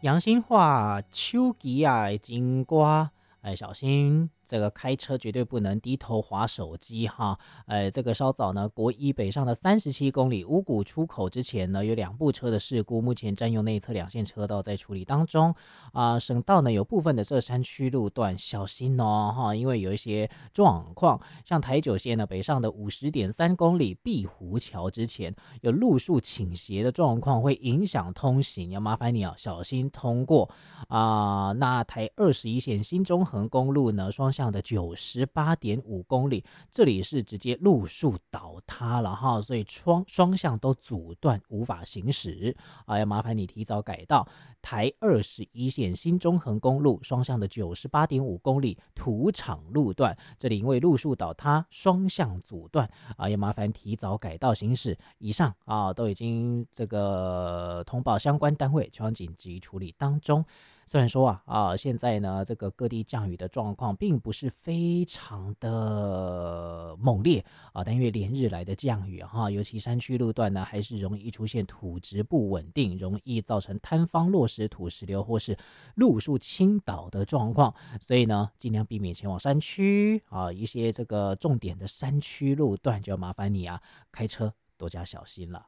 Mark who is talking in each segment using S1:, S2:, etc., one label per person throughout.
S1: 阳新话秋吉啊金瓜，小心这个开车绝对不能低头滑手机哈。这个稍早呢，国一北上的37公里五股出口之前呢，有2部车的事故，目前占用内侧2线车道在处理当中省道呢有部分的这山区路段小心哦哈，因为有一些状况，像台九线呢北上的50.3公里碧湖桥之前有路树倾斜的状况，会影响通行，要麻烦你小心通过那台21线新中横公路呢，双向的98.5公里，这里是直接路树倒塌了哈，所以双向都阻断，无法行驶要麻烦你提早改道。台21线新中横公路双向的98.5公里土场路段，这里因为路树倒塌，双向阻断要麻烦提早改道行驶。以上都已经这个通报相关单位前往紧急处理当中。虽然说现在呢这个各地降雨的状况并不是非常的猛烈但因为连日来的降雨尤其山区路段呢还是容易出现土质不稳定，容易造成坍方落石、土石流或是路树倾倒的状况，所以呢尽量避免前往山区一些这个重点的山区路段就要麻烦你开车多加小心了。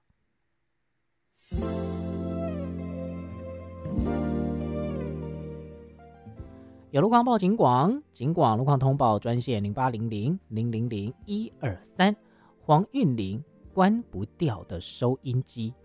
S1: 有路况报警广，警广路况通报专线0800-000-123，黄韵玲关不掉的收音机。